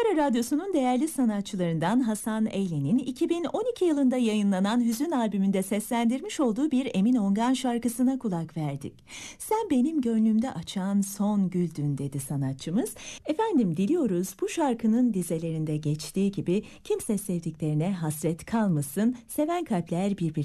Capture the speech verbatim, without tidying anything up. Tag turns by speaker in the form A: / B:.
A: Ankara Radyosu'nun değerli sanatçılarından Hasan Eylen'in iki bin on iki yılında yayınlanan Hüzün albümünde seslendirmiş olduğu bir Emin Ongan şarkısına kulak verdik. Sen benim gönlümde açan son güldün dedi sanatçımız. Efendim diliyoruz bu şarkının dizelerinde geçtiği gibi kimse sevdiklerine hasret kalmasın, seven kalpler birbirine